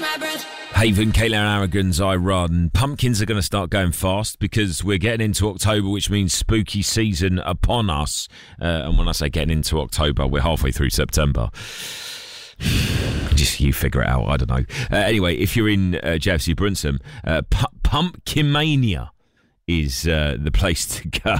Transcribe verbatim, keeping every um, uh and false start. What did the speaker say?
Haven, Kayla Arrogans, I Run. Pumpkins are going to start going fast because we're getting into October, which means spooky season upon us. Uh, and when I say getting into October, we're halfway through September. Just you figure it out, I don't know. Uh, anyway, if you're in uh, J F C Brunson, uh, P- Pumpkinmania is uh, the place to go.